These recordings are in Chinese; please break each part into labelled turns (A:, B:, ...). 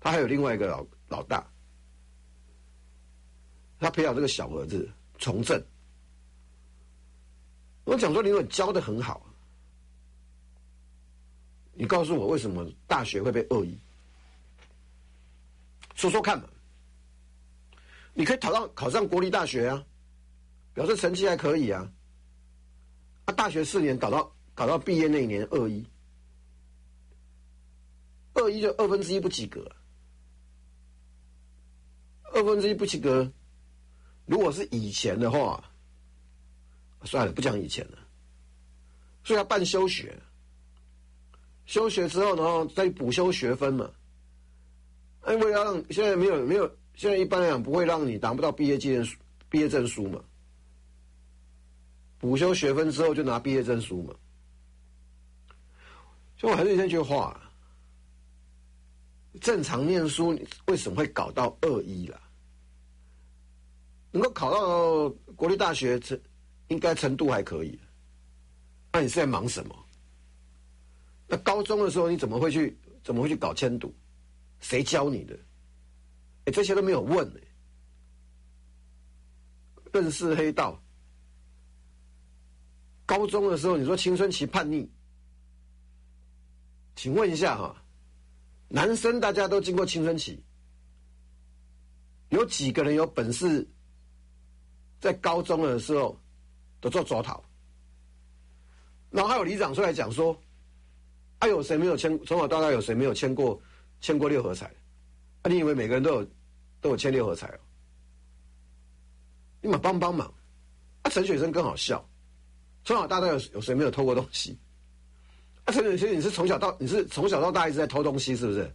A: 他还有另外一个老大，他培养这个小儿子从政。我讲说林伟教得很好，你告诉我为什么大学会被恶意？说说看嘛。你可以考上国立大学啊，表示成绩还可以啊。大学4年搞到毕业那一年2-1，2-1就1/2不及格，1/2不及格。如果是以前的话，算了，不讲以前了。所以要办休学，休学之后，然后再补修学分嘛。为了让现在没有。现在一般来讲不会让你拿不到毕业证书嘛，补修学分之后就拿毕业证书嘛。所以我还是那句话，正常念书为什么会搞到2-1啦？能够考到国立大学应该程度还可以，那你是在忙什么？那高中的时候你怎么会去搞签读？谁教你的？这些都没有问认识黑道。高中的时候你说青春期叛逆，请问一下哈，男生大家都经过青春期，有几个人有本事在高中的时候都做抓逃？然后还有里长出来讲说，有谁没有从小到大有谁没有签过6合彩？你以为每个人都有签6合彩哦？你们帮忙。陈雪生更好笑，从小到大有谁没有偷过东西？陈雪生你是从小到大一直在偷东西是不是？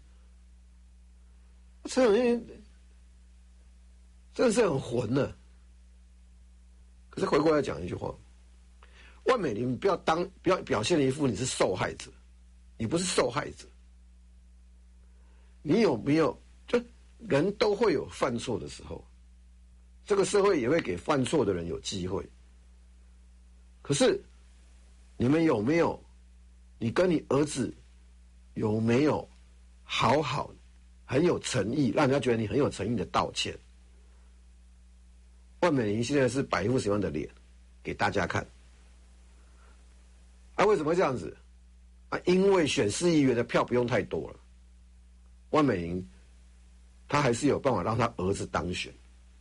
A: 陈雪生真的是很混的。可是回过来讲一句话，万美玲不要表现一副你是受害者，你不是受害者。你有没有？就人都会有犯错的时候，这个社会也会给犯错的人有机会。可是你们有没有？你跟你儿子有没有好很有诚意，让人家觉得你很有诚意的道歉？万美玲现在是摆一副什么样的脸给大家看？为什么会这样子？因为选市议员的票不用太多了。万美玲他还是有办法让他儿子当选。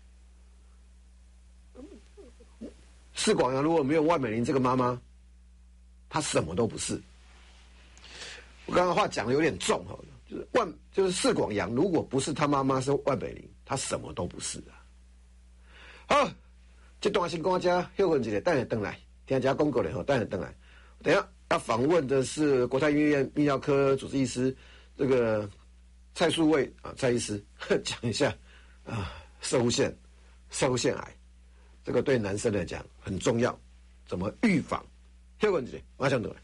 A: 士广阳如果没有万美玲这个妈妈，他什么都不是。我刚刚话讲的有点重哈，就是士广阳如果不是他妈妈是万美玲，他什么都不是啊。好，这段先跟我家休困一下，等下回来听家公告了后，等下回来。等一下要访问的是国泰医院泌尿科主治医师这个蔡素蔚蔡医师讲一下射护腺癌，这个对男生来讲很重要，怎么预防？休困一下，马上回来。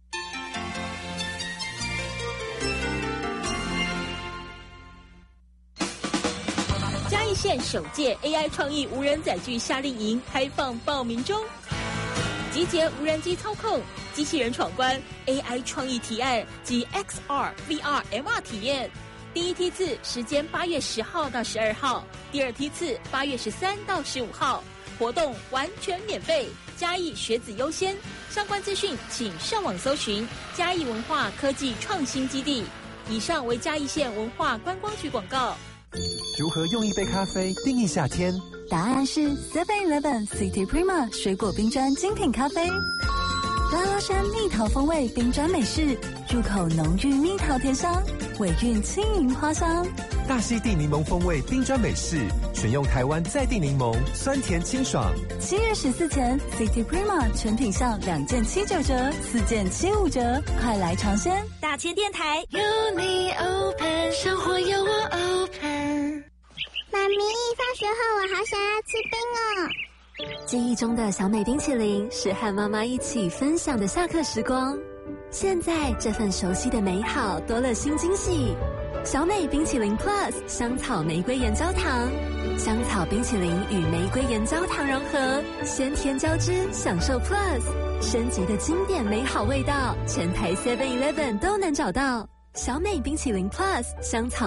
B: 嘉义县首届 AI 创意无人载具夏令营开放报名中，集结无人机操控、机器人闯关、AI 创意提案及 XR、VR、MR 体验。第一梯次时间8月10号到12号，第二梯次8月13到15号。活动完全免费，嘉义学子优先。相关资讯请上网搜寻嘉义文化科技创新基地。以上为嘉义县文化观光局广告。
C: 如何用一杯咖啡定义夏天？
D: 答案是 7-Eleven City Prima 水果冰砖精品咖啡。拉拉山蜜桃风味冰砖美式，入口浓郁蜜桃甜香，尾韵轻盈花香。
C: 大溪地柠檬风味冰砖美式，选用台湾在地柠檬，酸甜清爽。
D: 7月14前 City Prima 全品项2件79折，4件75折，快来尝鲜！
B: 大千电台
E: 有你 Open， 生活有我 Open。
F: 妈咪，放学后我好想要吃冰哦。
D: 记忆中的小美冰淇淋是和妈妈一起分享的下课时光，现在这份熟悉的美好多了新惊喜。小美冰淇淋 Plus 香草玫瑰盐焦糖，香草冰淇淋与玫瑰盐焦糖融合，鲜甜交织，享受 Plus 升级的经典美好味道，全台 7-Eleven 都能找到。小美冰淇淋 Plus 香草